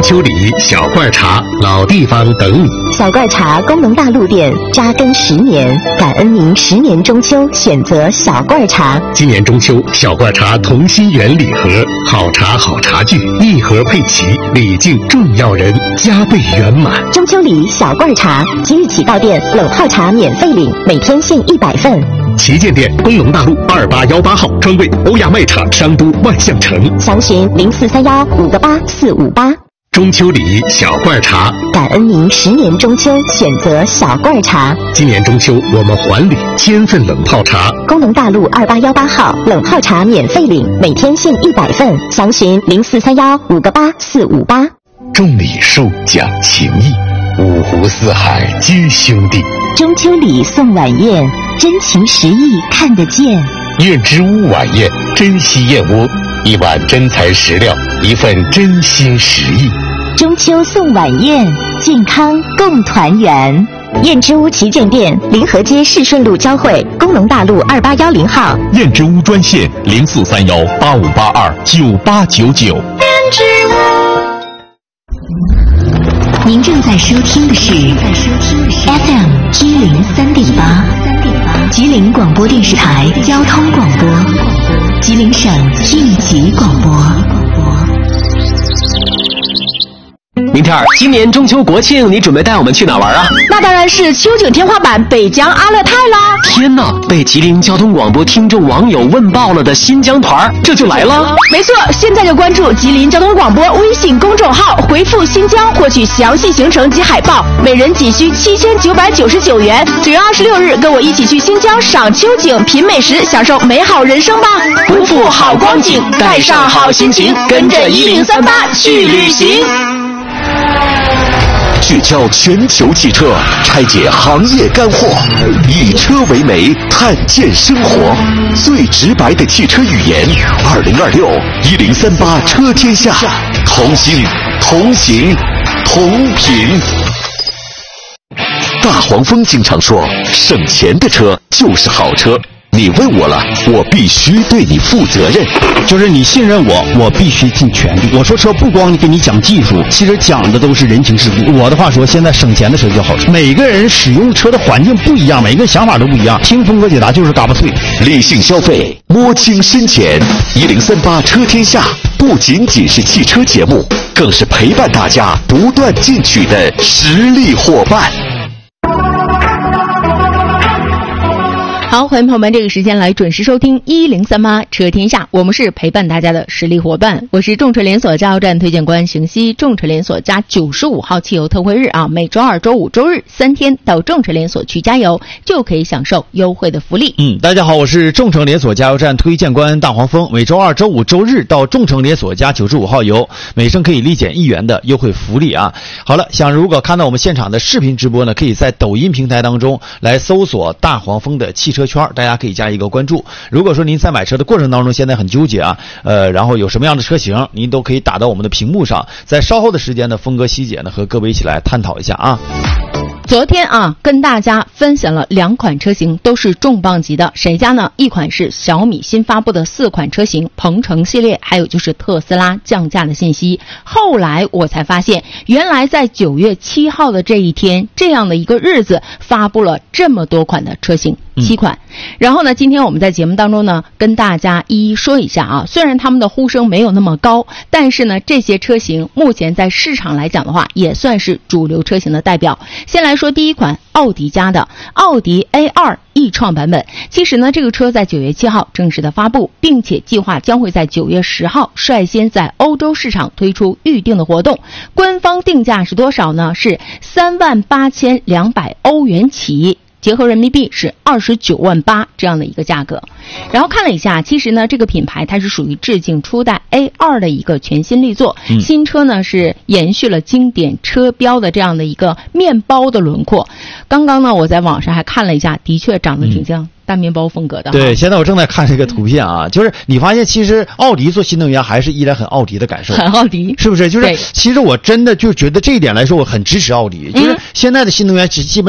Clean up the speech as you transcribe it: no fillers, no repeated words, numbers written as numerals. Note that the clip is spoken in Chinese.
秋里小罐茶，老地方等你。 小罐茶功能大陆店扎根10年，感恩您10年中秋选择小罐茶。 今年中秋，小罐茶同心圆礼盒，好茶好茶具，一盒配齐，礼敬重要人，加倍圆满。 中秋礼小罐茶，即日起到店冷泡茶免费领，每天限100份。 旗舰店工农大路2818号，专柜欧亚卖场商都万象城。 详询0431-58458。 中秋礼小罐茶， 感恩您10年中秋选择小罐茶。 今年中秋我们还礼1000份冷泡茶。 工农大路2818号，冷泡茶免费领，每天限100份。详询0431-58458。 种礼树讲情谊，五湖四海皆兄弟。 中秋礼送晚宴，真情实意看得见。 燕之屋晚宴，珍稀燕窝，一碗真材实料，一份真心实意。 中秋送晚宴，健康共团圆。燕之屋旗舰店，临河街市顺路交汇，工农大路2810号。 燕之屋专线043185829899。燕之屋。 您正在收听的是 FM 103.8，吉林广播电视台交通广播，吉林省应急广播。 明天今年中秋国庆，你准备带我们去哪玩啊？ 那当然是秋景天花板北疆阿勒泰啦！ 天哪，被吉林交通广播听众网友问爆了的新疆团这就来了？ 没错，现在就关注吉林交通广播微信公众号，回复新疆获取详细行程及海报，每人仅需7999元。9月26日，跟我一起去新疆赏秋景、品美食，享受美好人生吧！ 不负好光景，带上好心情，跟着1038去旅行。 聚焦全球汽车，拆解行业干货，以车为媒，探见生活，最直白的汽车语言。20261038车天下，同心同行同品。大黄蜂经常说，省钱的车就是好车。你问我了，我必须对你负责任。 就是你信任我，我必须尽全力。我说车不光给你讲技术，其实讲的都是人情世故。我的话说，现在省钱的车就好车。每个人使用车的环境不一样，每个人想法都不一样。听峰哥解答就是嘎巴脆。 理性消费，摸清深浅。1038车天下不仅仅是汽车节目，更是陪伴大家不断进取的实力伙伴。 好，欢迎朋友们，这个时间来准时收听1038车天下，我们是陪伴大家的实力伙伴，我是众车连锁加油站推荐官邢西，众车连锁加95号汽油特惠日啊，每周2、周5、周日3天到众车连锁去加油，就可以享受优惠的福利。 大家好，我是众车连锁加油站推荐官大黄蜂，每周2、周5、周日到众车连锁加95号油，每升可以立减1元的优惠福利啊。好了，如果看到我们现场的视频直播呢，可以在抖音平台当中来搜索大黄蜂的汽车圈，大家可以加一个关注。如果说您在买车的过程当中现在很纠结啊，然后有什么样的车型，您都可以打到我们的屏幕上，在稍后的时间呢，峰哥西姐呢和各位一起来探讨一下啊。 昨天啊，跟大家分享了2款车型，都是重磅级的。谁家呢？一款是小米新发布的4款车型，鹏程系列，还有就是特斯拉降价的信息。后来我才发现，原来在9月7号的这一天，这样的一个日子，发布了这么多款的车型，7款。然后呢，今天我们在节目当中呢，跟大家一一说一下啊。虽然他们的呼声没有那么高，但是呢，这些车型目前在市场来讲的话，也算是主流车型的代表。先来说第一款奥迪家的奥迪 A2 易创版本。其实呢，这个车在9月7号正式的发布，并且计划将会在9月10号率先在欧洲市场推出预定的活动。官方定价是多少呢？是38200欧元起，结合人民币是29万8这样的一个价格。然后看了一下，其实呢，这个品牌它是属于致敬初代 A2 的一个全新力作。新车呢是延续了经典车标的这样的一个面包的轮廓。刚刚呢，我在网上还看了一下，的确长得挺像大面包风格的。 对，现在我正在看这个图片啊，就是你发现其实奥迪做新能源还是依然很奥迪的感受， 很奥迪， 是不是？就是其实我真的就觉得这一点来说，我很支持奥迪，就是现在的新能源基本